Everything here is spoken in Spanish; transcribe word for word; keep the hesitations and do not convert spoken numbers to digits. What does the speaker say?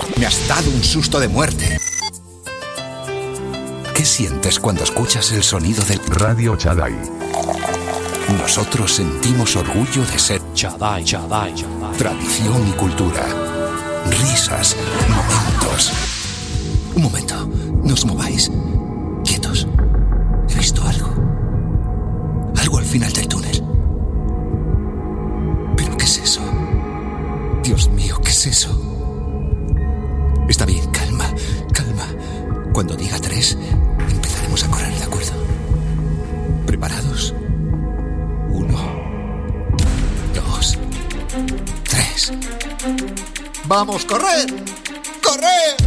Me has dado un susto de muerte. ¿Qué sientes cuando escuchas el sonido del Radio Chadai? Nosotros sentimos orgullo de ser Chadai, Chadai, Chadai. Tradición y cultura. Risas, momentos. Un momento, no os mováis. Quietos. He visto algo. Algo al final del túnel. ¿Pero qué es eso? Dios mío, ¿qué es eso? Está bien, calma, calma. Cuando diga tres, empezaremos a correr, ¿de acuerdo? ¿Preparados? Uno, dos, tres. ¡Vamos, correr! ¡Correr!